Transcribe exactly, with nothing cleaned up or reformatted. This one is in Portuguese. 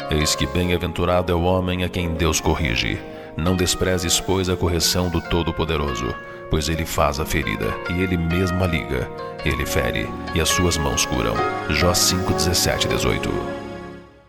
Eis que bem-aventurado é o homem a quem Deus corrige. Não desprezes, pois, a correção do Todo-Poderoso, pois ele faz a ferida, e ele mesmo a liga. Ele fere, e as suas mãos curam. Jó cinco, dezessete e dezoito.